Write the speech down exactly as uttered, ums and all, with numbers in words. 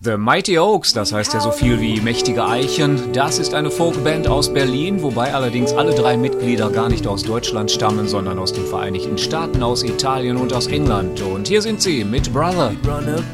The Mighty Oaks, das heißt ja so viel wie mächtige Eichen, das ist eine Folkband aus Berlin, wobei allerdings alle drei Mitglieder gar nicht aus Deutschland stammen, sondern aus den Vereinigten Staaten, aus Italien und aus England. Und hier sind sie mit Brother.